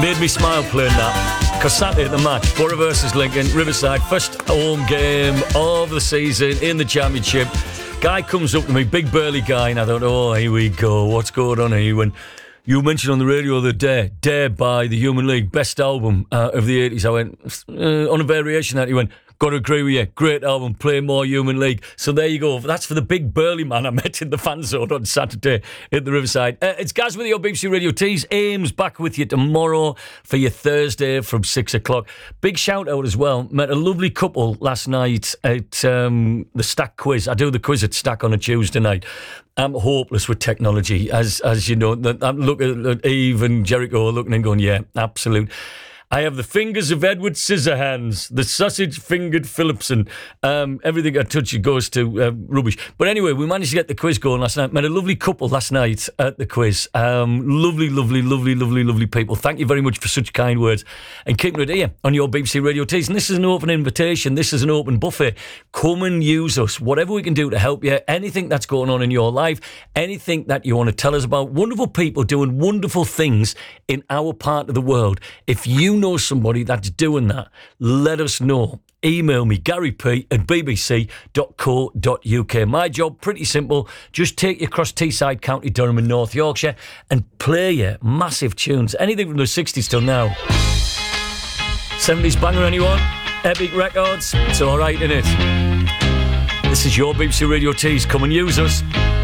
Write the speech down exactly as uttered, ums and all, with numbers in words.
Made me smile playing that. Because Saturday at the match, Borough versus Lincoln, Riverside, first home game of the season in the Championship. Guy comes up to me, big burly guy, and I thought, oh, here we go, what's going on here? When you mentioned on the radio the other day, Dare by the Human League, best album uh, of the eighties. I went, uh, on a variation that, he went, got to agree with you, great album, play more Human League. So there you go. That's for the big burly man I met in the fan zone on Saturday at the Riverside. Uh, it's Gaz with your B B C Radio Tees. Ames back with you tomorrow for your Thursday from six o'clock. Big shout out as well. Met a lovely couple last night at um, the Stack quiz. I do the quiz at Stack on a Tuesday night. I'm hopeless with technology, as as you know. I'm looking at Eve and Jericho looking and going, yeah, absolute. I have the fingers of Edward Scissorhands, the sausage-fingered Phillipson. Um, everything I touch goes to uh, rubbish. But anyway, we managed to get the quiz going last night. Met a lovely couple last night at the quiz. Um, lovely, lovely, lovely, lovely, lovely people. Thank you very much for such kind words. And keeping it here on your B B C Radio Tees. And this is an open invitation. This is an open buffet. Come and use us. Whatever we can do to help you. Anything that's going on in your life. Anything that you want to tell us about. Wonderful people doing wonderful things in our part of the world. If you know somebody that's doing that, let us know. Email me, Gary P at b b c dot co dot u k. My job, pretty simple. Just take you across Teesside, County Durham and North Yorkshire and play you massive tunes. Anything from the sixties till now. seventies banger, anyone? Epic Records? It's all right, innit? This is your B B C Radio Tees. Come and use us.